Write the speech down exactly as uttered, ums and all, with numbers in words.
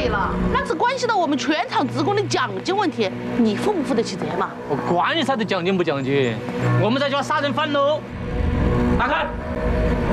对了，那是关系到我们全场职工的奖金问题，你负不负得起责嘛？ 我管你啥子奖金不奖金，我们在抓杀人犯喽！打开。